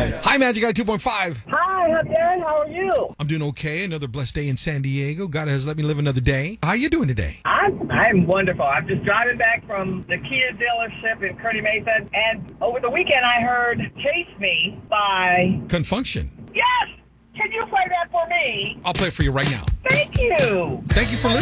Hi, Magic Guy 2.5. Hi, Javier. How are you? I'm doing okay. Another blessed day in San Diego. God has let me live another day. How you doing today? I'm wonderful. I'm just driving back from the Kia dealership in Kearny Mesa, and over the weekend I heard "Chase Me" by... Confunction. Yes! Can you play that for me? I'll play it for you right now. Thank you. Thank you for listening.